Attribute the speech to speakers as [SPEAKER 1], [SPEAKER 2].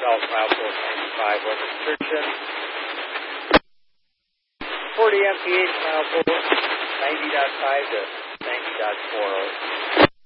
[SPEAKER 1] south milepost 95 over Sturgeon. 40 MPH milepost 90.5 to 90.40.